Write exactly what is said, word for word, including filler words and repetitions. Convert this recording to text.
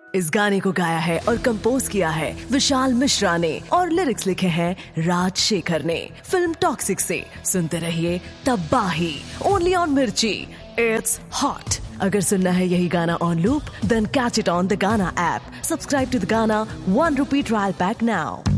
इस गाने को गाया है और कंपोज किया है विशाल मिश्रा ने और लिरिक्स लिखे हैं राज शेखर ने। फिल्म टॉक्सिक से सुनते रहिए तबाही, ओनली ऑन मिर्ची। It's hot. अगर सुनना है यही गाना on loop, then catch it on the गाना ऐप। सब्सक्राइब टू द गाना one rupee trial pack now.